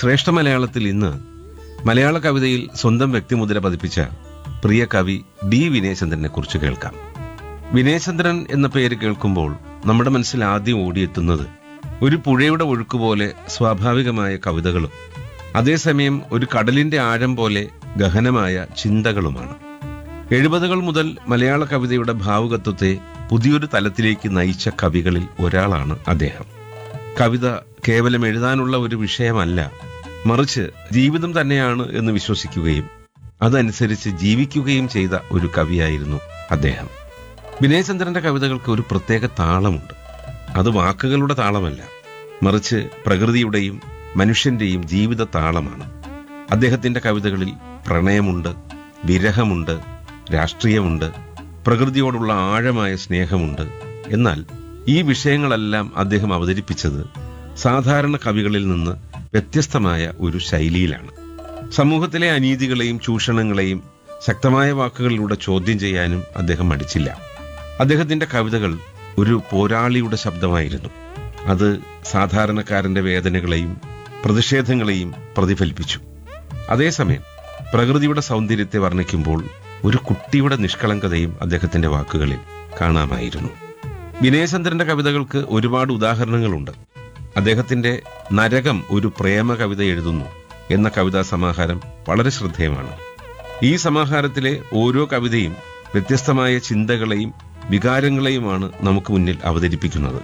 ശ്രേഷ്ഠ മലയാളത്തിൽ ഇന്ന് മലയാള കവിതയിൽ സ്വന്തം വ്യക്തിമുദ്ര പതിപ്പിച്ച പ്രിയ കവി ഡി വിനയചന്ദ്രനെ കുറിച്ച് കേൾക്കാം. വിനയചന്ദ്രൻ എന്ന പേര് കേൾക്കുമ്പോൾ നമ്മുടെ മനസ്സിൽ ആദ്യം ഓടിയെത്തുന്നത് ഒരു പുഴയുടെ ഒഴുക്കുപോലെ സ്വാഭാവികമായ കവിതകളും അതേസമയം ഒരു കടലിന്റെ ആഴം പോലെ ഗഹനമായ ചിന്തകളുമാണ്. 70കൾ മുതൽ മലയാള കവിതയുടെ ഭാവുകത്വത്തെ പുതിയൊരു തലത്തിലേക്ക് നയിച്ച കവികളിൽ ഒരാളാണ് അദ്ദേഹം. കവിത കേവലം എഴുതാനുള്ള ഒരു വിഷയമല്ല, മറിച്ച് ജീവിതം തന്നെയാണ് എന്ന് വിശ്വസിക്കുകയും അതനുസരിച്ച് ജീവിക്കുകയും ചെയ്ത ഒരു കവിയായിരുന്നു അദ്ദേഹം. വിനയചന്ദ്രന്റെ കവിതകൾക്ക് ഒരു പ്രത്യേക താളമുണ്ട്. അത് വാക്കുകളുടെ താളമല്ല, മറിച്ച് പ്രകൃതിയുടെയും മനുഷ്യന്റെയും ജീവിത താളമാണ്. അദ്ദേഹത്തിന്റെ കവിതകളിൽ പ്രണയമുണ്ട്, വിരഹമുണ്ട്, രാഷ്ട്രീയമുണ്ട്, പ്രകൃതിയോടുള്ള ആഴമായ സ്നേഹമുണ്ട്. എന്നാൽ ഈ വിഷയങ്ങളെല്ലാം അദ്ദേഹം അവതരിപ്പിച്ചത് സാധാരണ കവികളിൽ നിന്ന് വ്യത്യസ്തമായ ഒരു ശൈലിയിലാണ്. സമൂഹത്തിലെ അനീതികളെയും ചൂഷണങ്ങളെയും ശക്തമായ വാക്കുകളിലൂടെ ചോദ്യം ചെയ്യാനും അദ്ദേഹം മടിച്ചില്ല. അദ്ദേഹത്തിന്റെ കവിതകൾ ഒരു പോരാളിയുടെ ശബ്ദമായിരുന്നു. അത് സാധാരണക്കാരന്റെ വേദനകളെയും പ്രതിഷേധങ്ങളെയും പ്രതിഫലിപ്പിച്ചു. അതേസമയം പ്രകൃതിയുടെ സൗന്ദര്യത്തെ വർണ്ണിക്കുമ്പോൾ ഒരു കുട്ടിയുടെ നിഷ്കളങ്കതയും അദ്ദേഹത്തിന്റെ വാക്കുകളിൽ കാണാമായിരുന്നു. വിനയചന്ദ്രന്റെ കവിതകൾക്ക് ഒരുപാട് ഉദാഹരണങ്ങളുണ്ട്. അദ്ദേഹത്തിന്റെ നരകം ഒരു പ്രേമ കവിത എഴുതുന്നു എന്ന കവിതാ സമാഹാരം വളരെ ശ്രദ്ധേയമാണ്. ഈ സമാഹാരത്തിലെ ഓരോ കവിതയും വ്യത്യസ്തമായ ചിന്തകളെയും വികാരങ്ങളെയുമാണ് നമുക്ക് മുന്നിൽ അവതരിപ്പിക്കുന്നത്.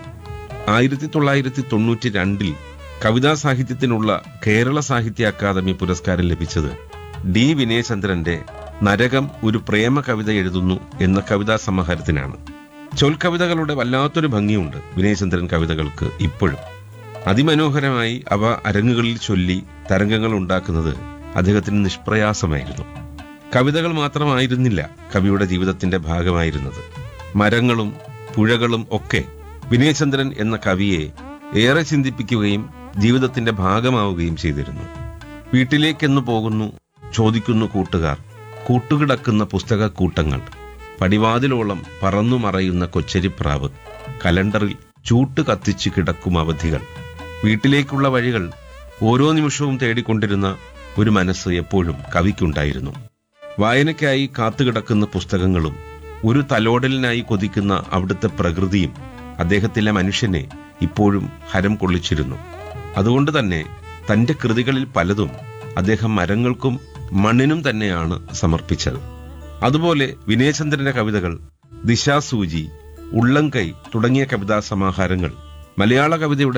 1992 കവിതാ സാഹിത്യത്തിനുള്ള കേരള സാഹിത്യ അക്കാദമി പുരസ്കാരം ലഭിച്ചത് ഡി വിനയചന്ദ്രന്റെ നരകം ഒരു പ്രേമ കവിത എഴുതുന്നു എന്ന കവിതാ സമാഹാരത്തിനാണ്. ചൊൽക്കവിതകളുടെ വല്ലാത്തൊരു ഭംഗിയുണ്ട് വിനയചന്ദ്രൻ കവിതകൾക്ക് ഇപ്പോഴും. അതിമനോഹരമായി അവ അരങ്ങുകളിൽ ചൊല്ലി തരംഗങ്ങൾ ഉണ്ടാക്കുന്നത് അദ്ദേഹത്തിന് നിഷ്പ്രയാസമായിരുന്നു. കവിതകൾ മാത്രമായിരുന്നില്ല കവിയുടെ ജീവിതത്തിന്റെ ഭാഗമായിരുന്നത്. മരങ്ങളും പുഴകളും ഒക്കെ വിനയചന്ദ്രൻ എന്ന കവിയെ ഏറെ ചിന്തിപ്പിക്കുകയും ജീവിതത്തിന്റെ ഭാഗമാവുകയും ചെയ്തിരുന്നു. വീട്ടിലേക്കെന്നു പോകുന്നു ചോദിക്കുന്നു കൂട്ടുകാർ, കൂട്ടുകിടക്കുന്ന പുസ്തകക്കൂട്ടങ്ങൾ, പടിവാതിലോളം പറന്നു മറയുന്ന കൊച്ചരിപ്രാവ്, കലണ്ടറിൽ ചൂട്ട് കത്തിച്ചു കിടക്കും അവധികൾ. വീട്ടിലേക്കുള്ള വഴികൾ ഓരോ നിമിഷവും തേടിക്കൊണ്ടിരുന്ന ഒരു മനസ്സ് എപ്പോഴും കവിക്കുണ്ടായിരുന്നു. വായനയ്ക്കായി കാത്തുകിടക്കുന്ന പുസ്തകങ്ങളും ഒരു തലോടലിനായി കൊതിക്കുന്ന അവിടുത്തെ പ്രകൃതിയും അദ്ദേഹത്തിലെ മനുഷ്യനെ ഇപ്പോഴും ഹരം കൊള്ളിച്ചിരുന്നു. അതുകൊണ്ട് തന്നെ തന്റെ കൃതികളിൽ പലതും അദ്ദേഹം മരങ്ങൾക്കും മണ്ണിനും തന്നെയാണ് സമർപ്പിച്ചത്. അതുപോലെ വിനയചന്ദ്രന്റെ കവിതകൾ ദിശാസൂചി, ഉള്ളംകൈ തുടങ്ങിയ കവിതാ സമാഹാരങ്ങൾ മലയാള കവിതയുടെ